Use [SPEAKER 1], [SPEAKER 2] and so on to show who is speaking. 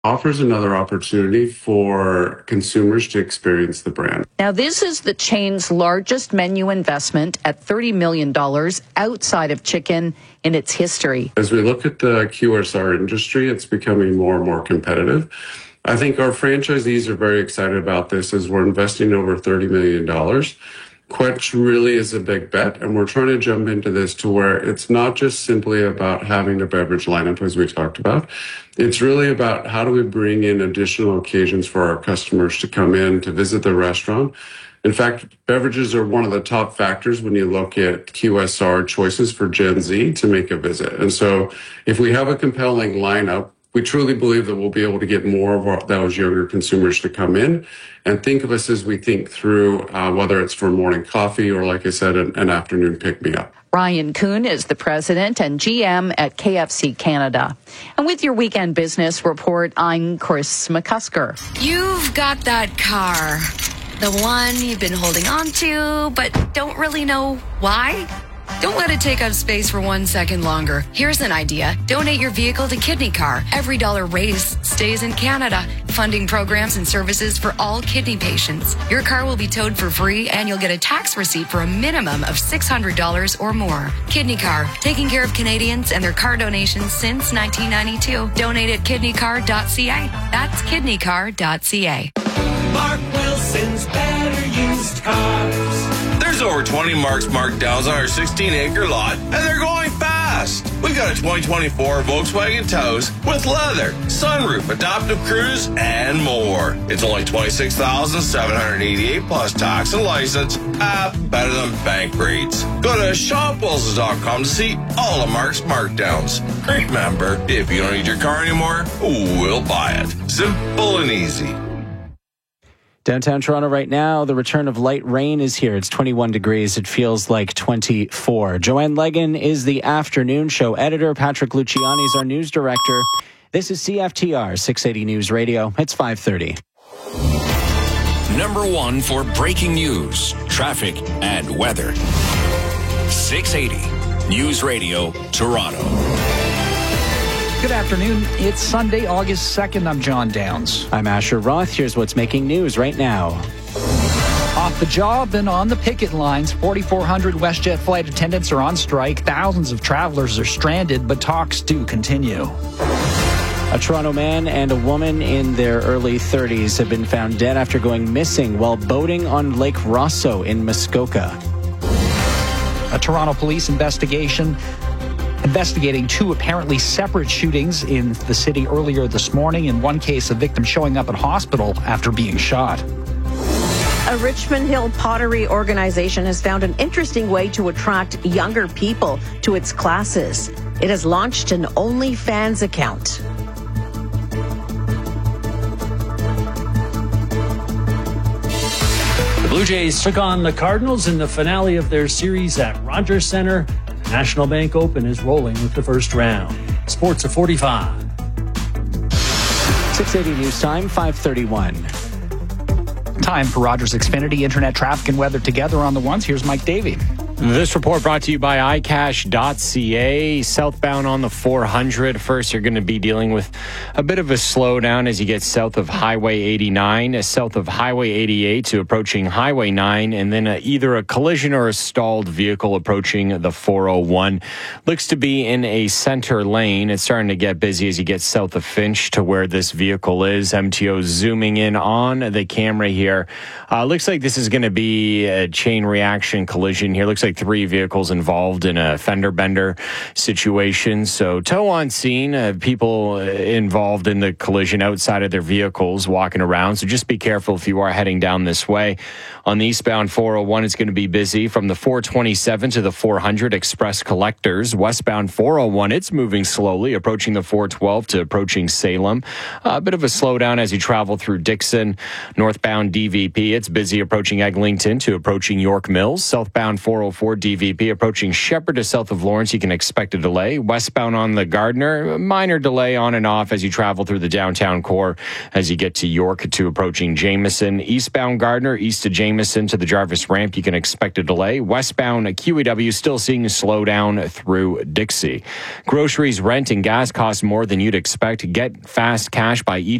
[SPEAKER 1] offers another opportunity for consumers to experience the brand.
[SPEAKER 2] Now, this is the chain's largest menu investment at $30 million outside of chicken in its history.
[SPEAKER 1] As we look at the QSR industry, it's becoming more and more competitive. I think our franchisees are very excited about this as we're investing over $30 million. Quetch really is a big bet, and we're trying to jump into this to where it's not just simply about having a beverage lineup, as we talked about. It's really about how do we bring in additional occasions for our customers to come in, to visit the restaurant. In fact, beverages are one of the top factors when you look at QSR choices for Gen Z to make a visit. And so if we have a compelling lineup, we truly believe that we'll be able to get more of those younger consumers to come in and think of us as we think through whether it's for morning coffee or, like I said, an afternoon pick-me-up.
[SPEAKER 2] Ryan Kuhn is the president and GM at KFC Canada. And with your weekend business report, I'm Chris McCusker.
[SPEAKER 3] You've got that car, the one you've been holding on to, but don't really know why. Don't let it take up space for 1 second longer. Here's an idea. Donate your vehicle to Kidney Car. Every dollar raised stays in Canada, funding programs and services for all kidney patients. Your car will be towed for free, and you'll get a tax receipt for a minimum of $600 or more. Kidney Car, taking care of Canadians and their car donations since 1992. Donate at kidneycar.ca. That's kidneycar.ca.
[SPEAKER 4] Mark Wilson's Better Used Cars.
[SPEAKER 5] There's over 20 Mark's markdowns on our 16-acre lot, and they're going fast. We've got a 2024 Volkswagen Taos with leather, sunroof, adaptive cruise, and more. It's only $26,788 plus tax and license. Better than bank rates. Go to shopwilsons.com to see all of Mark's markdowns. Remember, if you don't need your car anymore, we'll buy it. Simple and easy.
[SPEAKER 6] Downtown Toronto right now, the return of light rain is here. It's 21 degrees. It feels like 24. Joanne Legan is the afternoon show editor. Patrick Luciani is our news director. This is CFTR 680 News Radio. It's 5:30.
[SPEAKER 7] Number one for breaking news, traffic, and weather. 680 News Radio, Toronto.
[SPEAKER 8] Good afternoon. It's Sunday, August 2nd. I'm John Downs.
[SPEAKER 6] I'm Asher Roth. Here's what's making news right now.
[SPEAKER 8] Off the job and on the picket lines, 4,400 WestJet flight attendants are on strike. Thousands of travelers are stranded, but talks do continue.
[SPEAKER 6] A Toronto man and a woman in their early 30s have been found dead after going missing while boating on Lake Rosso in Muskoka.
[SPEAKER 8] A Toronto police investigating two apparently separate shootings in the city earlier this morning. In one case, a victim showing up at hospital after being shot.
[SPEAKER 9] A Richmond Hill pottery organization has found an interesting way to attract younger people to its classes. It has launched an OnlyFans account.
[SPEAKER 10] The Blue Jays took on the Cardinals in the finale of their series at Rogers Centre. National Bank Open is rolling with the first round. Sports at 45.
[SPEAKER 6] 680 News Time, 5:31.
[SPEAKER 8] Time for Rogers Xfinity Internet traffic and weather together on the ones. Here's Mike Davey.
[SPEAKER 11] This report brought to you by iCash.ca. Southbound on the 400. First, you're going to be dealing with a bit of a slowdown as you get south of Highway 89, south of Highway 88 to approaching Highway 9, and then either a collision or a stalled vehicle approaching the 401. Looks to be in a center lane. It's starting to get busy as you get south of Finch to where this vehicle is. MTO zooming in on the camera here. Looks like this is going to be a chain reaction collision here. Looks like 3 vehicles involved in a fender bender situation. So tow on scene, people involved in the collision outside of their vehicles walking around. So just be careful if you are heading down this way. On the eastbound 401, it's going to be busy from the 427 to the 400 express collectors. Westbound 401, it's moving slowly, approaching the 412 to approaching Salem. A bit of a slowdown as you travel through Dixon. Northbound DVP, it's busy approaching Eglinton to approaching York Mills. Southbound 404 4 DVP approaching Shepherd to south of Lawrence. You can expect a delay. Westbound on the Gardner, a minor delay on and off as you travel through the downtown core as you get to York to approaching Jameson. Eastbound Gardner, east of Jameson to the Jarvis ramp, you can expect a delay. Westbound QEW still seeing a slowdown through Dixie. Groceries, rent, and gas cost more than you'd expect. Get fast cash by